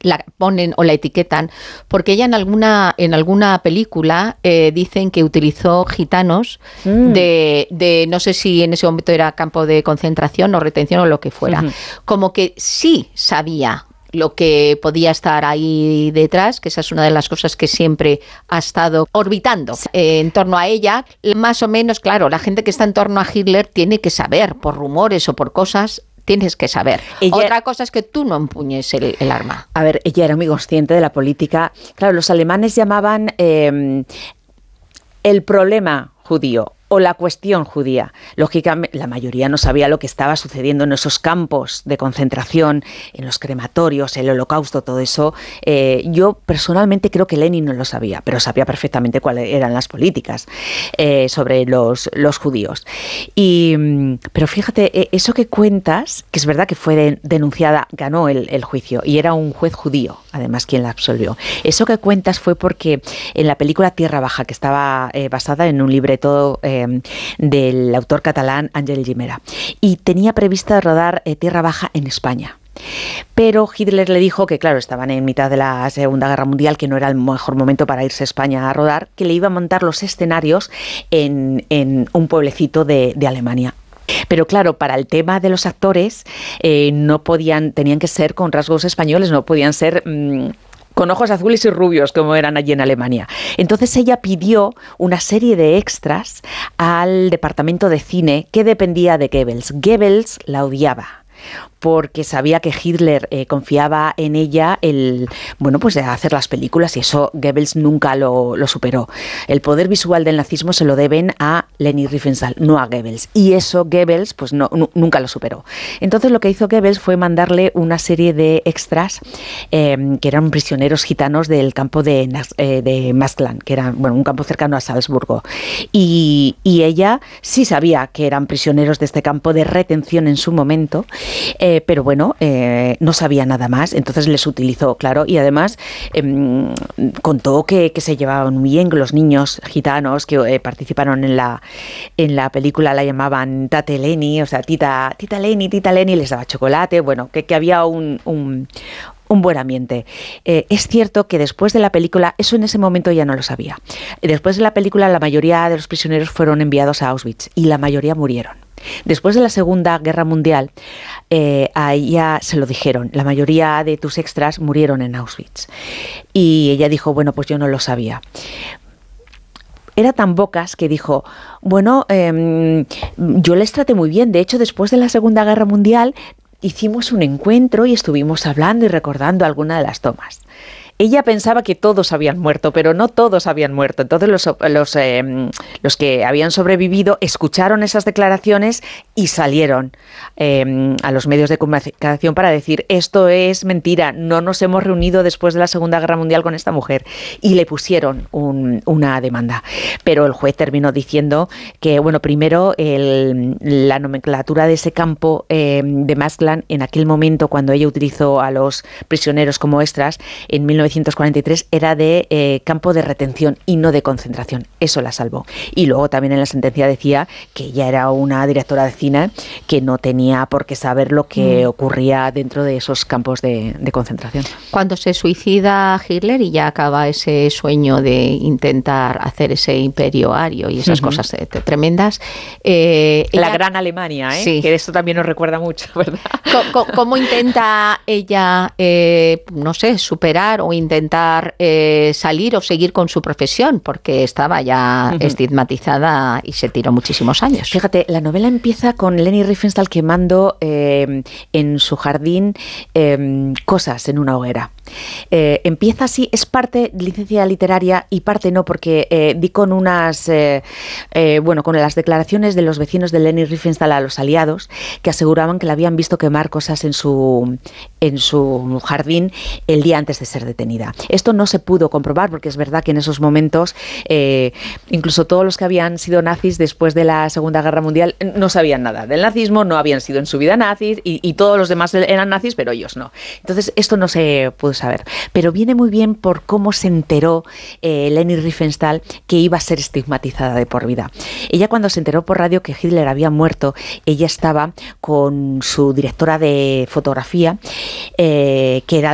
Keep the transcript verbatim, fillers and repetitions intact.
la ponen o la etiquetan, porque ella en alguna en alguna película eh, dicen que utilizó gitanos mm. de, de, no sé si en ese momento era campo de concentración o retención o lo que fuera, uh-huh. como que sí sabía lo que podía estar ahí detrás, que esa es una de las cosas que siempre ha estado orbitando eh, en torno a ella. Más o menos, claro, la gente que está en torno a Hitler tiene que saber, por rumores o por cosas, tienes que saber. Ella, Otra cosa es que tú no empuñes el, el arma. A ver, ella era muy consciente de la política. Claro, los alemanes llamaban eh, el problema judío o la cuestión judía. Lógicamente, la mayoría no sabía lo que estaba sucediendo en esos campos de concentración, en los crematorios, el holocausto, todo eso. Eh, yo personalmente creo que Lenin no lo sabía, pero sabía perfectamente cuáles eran las políticas eh, sobre los, los judíos. Y, pero fíjate, eso que cuentas, que es verdad que fue de, denunciada, ganó el, el juicio, y era un juez judío, además, quien la absolvió. Eso que cuentas fue porque en la película Tierra Baja, que estaba eh, basada en un libreto eh, del autor catalán Àngel Guimerà, y tenía prevista rodar eh, Tierra Baja en España. Pero Hitler le dijo que, claro, estaban en mitad de la Segunda Guerra Mundial, que no era el mejor momento para irse a España a rodar, que le iba a montar los escenarios en, en un pueblecito de, de Alemania. Pero claro, para el tema de los actores eh, no podían, tenían que ser con rasgos españoles, no podían ser mmm, con ojos azules y rubios, como eran allí en Alemania. Entonces ella pidió una serie de extras al departamento de cine que dependía de Goebbels. Goebbels la odiaba, porque sabía que Hitler eh, confiaba en ella el, bueno, pues hacer las películas, y eso Goebbels nunca lo, lo superó. El poder visual del nazismo se lo deben a Leni Riefenstahl, no a Goebbels, y eso Goebbels pues no, n- nunca lo superó. Entonces lo que hizo Goebbels fue mandarle una serie de extras eh, que eran prisioneros gitanos del campo de, eh, de Maskland, que era, bueno, un campo cercano a Salzburgo, y, y ella sí sabía que eran prisioneros de este campo de retención en su momento, eh, pero bueno, eh, no sabía nada más, entonces les utilizó, claro, y además eh, contó que, que se llevaban muy bien con los niños gitanos que eh, participaron en la, en la película, la llamaban Tate Leni, o sea, tita, tita Leni, tita Leni, les daba chocolate, bueno, que, que había un... un un buen ambiente. Eh, es cierto que después de la película, eso en ese momento ya no lo sabía, después de la película la mayoría de los prisioneros fueron enviados a Auschwitz y la mayoría murieron. Después de la Segunda Guerra Mundial, eh, a ella se lo dijeron, la mayoría de tus extras murieron en Auschwitz. Y ella dijo, bueno, pues yo no lo sabía. Era tan bocas que dijo, bueno, eh, yo les traté muy bien, de hecho después de la Segunda Guerra Mundial hicimos un encuentro y estuvimos hablando y recordando alguna de las tomas. Ella pensaba que todos habían muerto, pero no todos habían muerto. Entonces los, los, eh, los que habían sobrevivido escucharon esas declaraciones y salieron eh, a los medios de comunicación para decir, esto es mentira, no nos hemos reunido después de la Segunda Guerra Mundial con esta mujer. Y le pusieron un, una demanda. Pero el juez terminó diciendo que, bueno, primero el, la nomenclatura de ese campo eh, de Maskland, en aquel momento cuando ella utilizó a los prisioneros como extras, en mil novecientos cuarenta y tres era de eh, campo de retención y no de concentración. Eso la salvó. Y luego también en la sentencia decía que ella era una directora de cine que no tenía por qué saber lo que mm. ocurría dentro de esos campos de, de concentración. Cuando se suicida Hitler y ya acaba ese sueño de intentar hacer ese imperio ario y esas uh-huh. cosas eh, tremendas. Eh, la ella, gran Alemania, ¿eh? Sí. Que esto también nos recuerda mucho, ¿verdad? ¿Cómo, cómo intenta ella, eh, no sé, superar o intentar eh, salir o seguir con su profesión? Porque estaba ya uh-huh. estigmatizada y se tiró muchísimos años. Fíjate, la novela empieza con Leni Riefenstahl quemando eh, en su jardín eh, cosas en una hoguera. Eh, empieza así, es parte licencia literaria y parte no, porque eh, di con unas, eh, eh, bueno, con las declaraciones de los vecinos de Leni Riefenstahl a los aliados, que aseguraban que la habían visto quemar cosas en su, en su jardín el día antes de ser detenida. Esto no se pudo comprobar, porque es verdad que en esos momentos eh, incluso todos los que habían sido nazis después de la Segunda Guerra Mundial no sabían nada del nazismo, no habían sido en su vida nazis y, y todos los demás eran nazis, pero ellos no. Entonces esto no se pudo saber. Pero viene muy bien por cómo se enteró eh, Leni Riefenstahl que iba a ser estigmatizada de por vida. Ella, cuando se enteró por radio que Hitler había muerto, ella estaba con su directora de fotografía, eh, que era